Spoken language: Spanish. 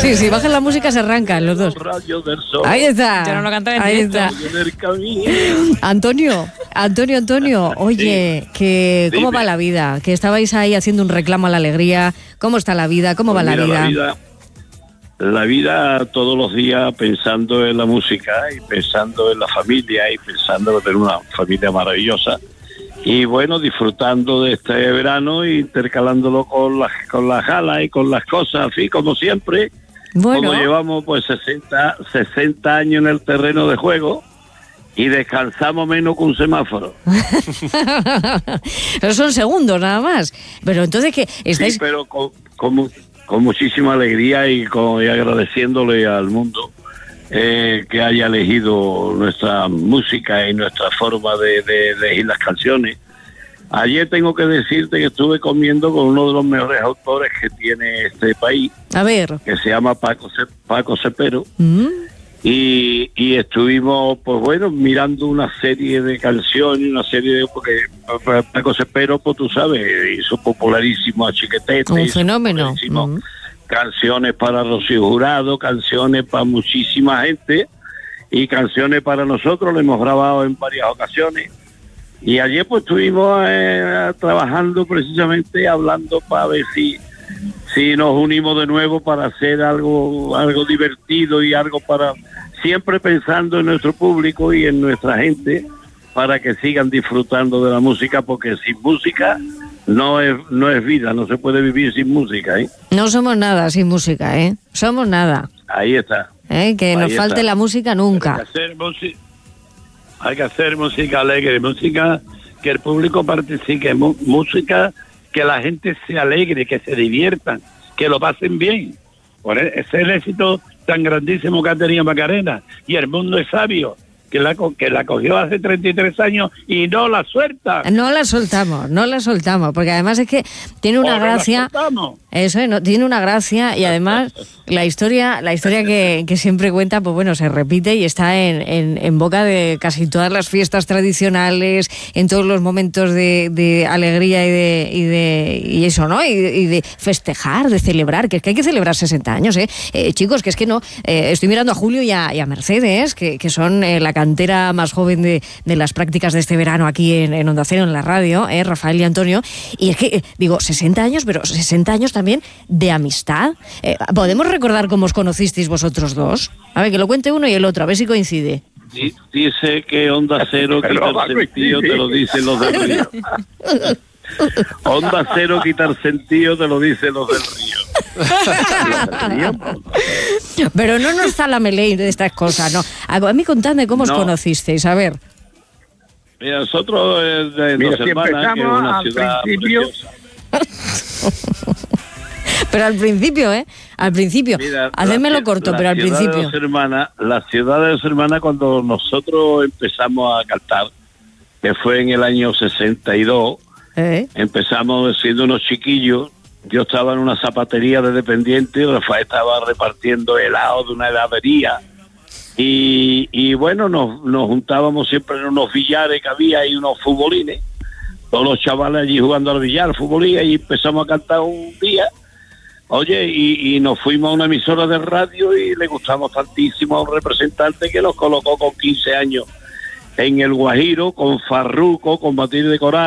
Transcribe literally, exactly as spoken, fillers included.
Sí, sí, bajan la música, se arrancan los dos. Ahí está. Yo no lo cantaba en Ahí está. Antonio, Antonio, Antonio, oye, que ¿cómo Dime. va la vida? Que estabais ahí haciendo un reclamo a la alegría. ¿Cómo está la vida? ¿Cómo Pues va mira, la vida? La vida, la vida todos los días pensando en la música y pensando en la familia y pensando en tener una familia maravillosa. Y bueno, disfrutando de este verano e intercalándolo con las con las galas y con las cosas, así como siempre. Bueno, Como llevamos pues sesenta, sesenta años en el terreno de juego y descansamos menos que un semáforo. pero son segundos nada más. Pero entonces, ¿qué? ¿Estáis...? Sí, pero con, con, mu- con muchísima alegría y, con, y agradeciéndole al mundo eh, que haya elegido nuestra música y nuestra forma de, de elegir las canciones. Ayer tengo que decirte que estuve comiendo con uno de los mejores autores que tiene este país, A ver. que se llama Paco, Ce- Paco Cepero, ¿Mm? y, y estuvimos, pues bueno, mirando una serie de canciones, una serie de... porque Paco Cepero, pues tú sabes, hizo popularísimo a Chiquetete, Un hizo fenómeno. popularísimo Mm. canciones para Rocío Jurado, canciones para muchísima gente y canciones para nosotros, lo hemos grabado en varias ocasiones. Y ayer pues estuvimos eh, trabajando precisamente, hablando para ver si, si nos unimos de nuevo para hacer algo, algo divertido y algo para, siempre pensando en nuestro público y en nuestra gente, para que sigan disfrutando de la música, porque sin música no es, no es vida, no se puede vivir sin música, ¿eh? No somos nada sin música, ¿eh? Somos nada. Ahí está. ¿eh? Que Ahí nos está. falte la música Hay nunca. que hacer música, hay que hacer música alegre, música que el público participe, mu- música que la gente se alegre, que se diviertan, que lo pasen bien. Por e- ese es el éxito tan grandísimo que ha tenido Macarena. Y el mundo es sabio, que la, co- que la cogió hace treinta y tres años y no la suelta. No la soltamos, no la soltamos, porque además es que tiene una O no la gracia. soltamos. Eso, ¿eh? No, tiene una gracia y además la historia, la historia que, que siempre cuenta, pues bueno, se repite y está en, en, en boca de casi todas las fiestas tradicionales, en todos los momentos de, de alegría y de, y de y eso, ¿no? Y, y de festejar, de celebrar, que es que hay que celebrar sesenta años, ¿eh? eh chicos, que es que no, eh, estoy mirando a Julio y a, y a Mercedes, que, que son eh, la cantera más joven de, de las prácticas de este verano aquí en, en Onda Cero, en la radio, ¿eh? Rafael y Antonio, y es que, eh, digo, sesenta años, pero sesenta años también de amistad. Eh, ¿Podemos recordar cómo os conocisteis vosotros dos? A ver, que lo cuente uno y el otro, a ver si coincide. Di- Dice que Onda Cero Pero quita va a el sentido, te lo dicen los del río. Onda Cero quita el sentido, te lo dicen los del río. Pero no nos está la melee de estas cosas, no. A, a mí contadme cómo os No. conocisteis, a ver. Mira, nosotros eh, de Mira, Dos si Hermanas, que es empezamos una al ciudad principio- preciosa. Pero al principio, ¿eh? Al principio. Mira, Hacedmelo la- corto, la pero al ciudad de principio. Dos Hermanas, la ciudad de Dos Hermanas, cuando nosotros empezamos a cantar, que fue en el año sesenta y dos, ¿Eh? empezamos siendo unos chiquillos. Yo estaba en una zapatería de dependiente, Rafael estaba repartiendo helado de una heladería. Y, y bueno, nos, nos juntábamos siempre en unos billares que había y unos futbolines. Todos los chavales allí jugando al billar, futbolín, y empezamos a cantar un día. Oye, y, y nos fuimos a una emisora de radio y le gustamos tantísimo a un representante que nos colocó con quince años en el Guajiro, con Farruco, con Matilde Coral.